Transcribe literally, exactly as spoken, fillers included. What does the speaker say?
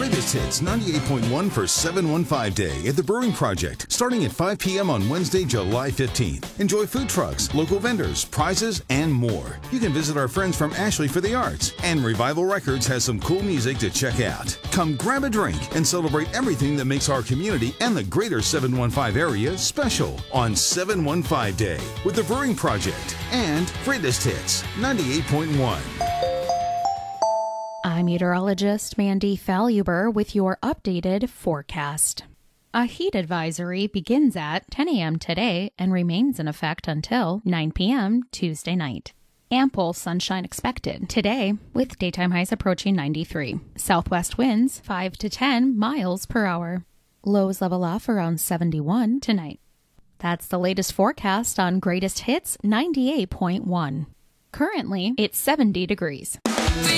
Greatest Hits ninety-eight point one for seven one five Day at the Brewing Project, starting at five p.m. on Wednesday, July fifteenth. Enjoy food trucks, local vendors, prizes, and more. You can visit our friends from Ashley for the Arts, and Revival Records has some cool music to check out. Come grab a drink and celebrate everything that makes our community and the greater seven one five area special on seven one five Day with the Brewing Project and Greatest Hits ninety-eight point one. I'm meteorologist Mandy Faluber with your updated forecast. A heat advisory begins at ten a.m. today and remains in effect until nine p.m. Tuesday night. Ample sunshine expected today with daytime highs approaching ninety-three. Southwest winds five to ten miles per hour. Lows level off around seventy-one tonight. That's the latest forecast on Greatest Hits ninety-eight point one. Currently, it's seventy degrees.